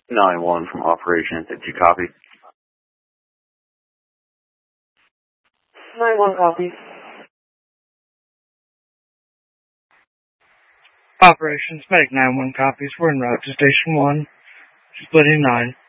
9-1 from operations. Did you copy? 9-1 copy. Operations, Medic 9-1 copies. We're en route to Station 1. Splitting 9.